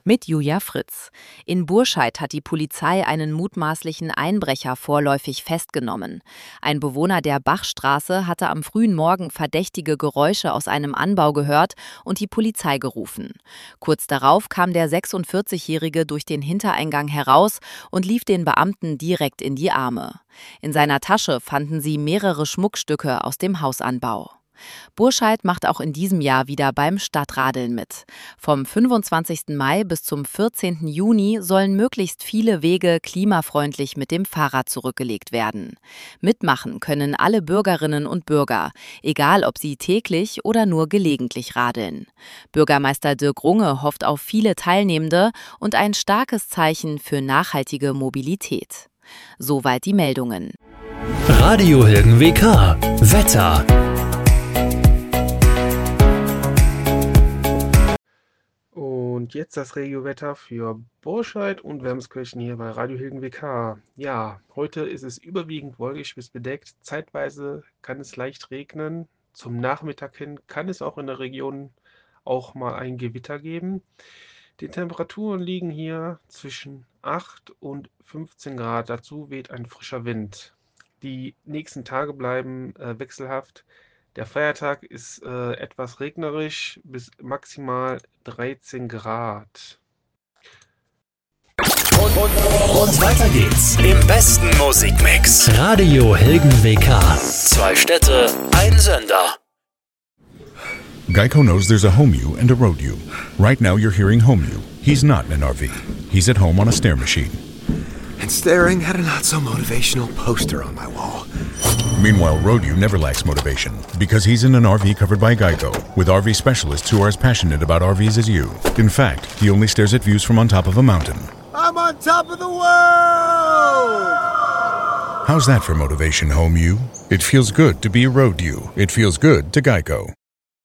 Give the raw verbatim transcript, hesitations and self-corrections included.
Mit Julia Fritz. In Burscheid hat die Polizei einen mutmaßlichen Einbrecher vorläufig festgenommen. Ein Bewohner der Bachstraße hatte am frühen Morgen verdächtige Geräusche aus einem Anbau gehört und die Polizei gerufen. Kurz darauf kam der sechsundvierzigjährige durch den Hintereingang heraus und lief den Beamten direkt in die Arme. In seiner Tasche fanden sie mehrere Schmuckstücke aus dem Hausanbau. Burscheid macht auch in diesem Jahr wieder beim Stadtradeln mit. Vom fünfundzwanzigsten Mai bis zum vierzehnten Juni sollen möglichst viele Wege klimafreundlich mit dem Fahrrad zurückgelegt werden. Mitmachen können alle Bürgerinnen und Bürger, egal ob sie täglich oder nur gelegentlich radeln. Bürgermeister Dirk Runge hofft auf viele Teilnehmende und ein starkes Zeichen für nachhaltige Mobilität. Soweit die Meldungen. Radio Hilgen W K. Wetter. Und jetzt das Regiowetter für Burscheid und Wermskirchen hier bei Radio Hilgen W K. Ja, heute ist es überwiegend wolkig bis bedeckt. Zeitweise kann es leicht regnen. Zum Nachmittag hin kann es auch in der Region auch mal ein Gewitter geben. Die Temperaturen liegen hier zwischen acht und fünfzehn Grad. Dazu weht ein frischer Wind. Die nächsten Tage bleiben äh, wechselhaft. Der Feiertag ist äh, etwas regnerisch bis maximal dreizehn Grad. Und, und, und weiter geht's im besten Musikmix. Radio Hilgen W K. Zwei Städte, ein Sender. Geico knows there's a home you and a road you. Right now you're hearing home you. He's not in an R V. He's at home on a stair machine. And staring at a not-so-motivational poster on my wall. Meanwhile, Road-U never lacks motivation because he's in an R V covered by Geico with R V specialists who are as passionate about R Vs as you. In fact, he only stares at views from on top of a mountain. I'm on top of the world! How's that for motivation, home you? It feels good to be a Road-U. It feels good to Geico.